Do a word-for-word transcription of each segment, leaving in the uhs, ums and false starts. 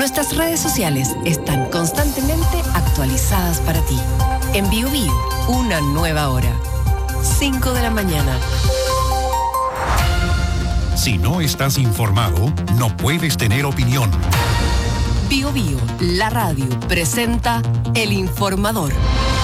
Nuestras redes sociales están constantemente actualizadas para ti. En Bio Bio, una nueva hora. cinco de la mañana. Si no estás informado, no puedes tener opinión. Bio Bio, la radio, presenta El Informador.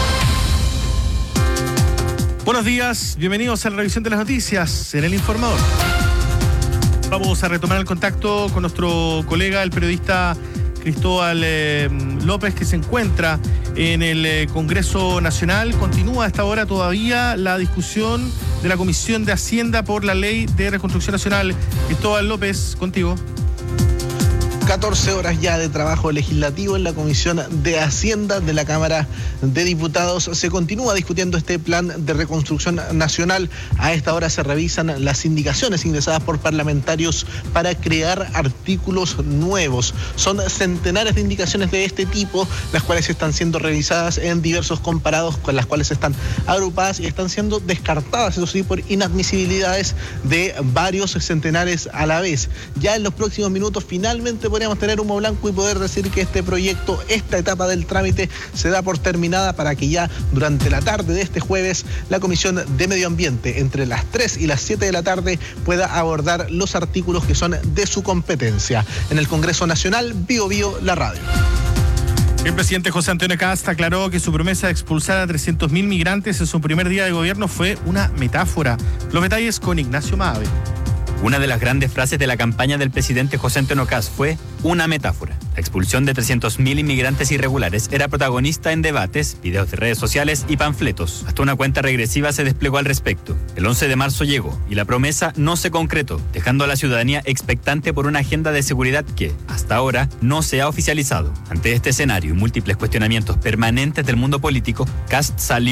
Buenos días, bienvenidos a la revisión de las noticias en El Informador. Vamos a retomar el contacto con nuestro colega, el periodista Cristóbal eh, López, que se encuentra en el eh, Congreso Nacional. Continúa a esta hora todavía la discusión de la Comisión de Hacienda por la Ley de Reconstrucción Nacional. Cristóbal López, contigo. catorce horas ya de trabajo legislativo en la Comisión de Hacienda de la Cámara de Diputados. Se continúa discutiendo este plan de reconstrucción nacional. A esta hora se revisan las indicaciones ingresadas por parlamentarios para crear artículos nuevos. Son centenares de indicaciones de este tipo, las cuales están siendo revisadas en diversos comparados, con las cuales están agrupadas y están siendo descartadas, eso sí, por inadmisibilidades de varios centenares a la vez. Ya en los próximos minutos finalmente podríamos tener humo blanco y poder decir que este proyecto, esta etapa del trámite, se da por terminada para que ya durante la tarde de este jueves la Comisión de Medio Ambiente, entre las tres y las siete de la tarde, pueda abordar los artículos que son de su competencia. En el Congreso Nacional, Bio Bio, la radio. El presidente José Antonio Kast aclaró que su promesa de expulsar a trescientos mil migrantes en su primer día de gobierno fue una metáfora. Los detalles con Ignacio Maave. Una de las grandes frases de la campaña del presidente José Antonio Kast fue una metáfora. La expulsión de trescientos mil inmigrantes irregulares era protagonista en debates, videos de redes sociales y panfletos. Hasta una cuenta regresiva se desplegó al respecto. El once de marzo llegó y la promesa no se concretó, dejando a la ciudadanía expectante por una agenda de seguridad que, hasta ahora, no se ha oficializado. Ante este escenario y múltiples cuestionamientos permanentes del mundo político, Kast salió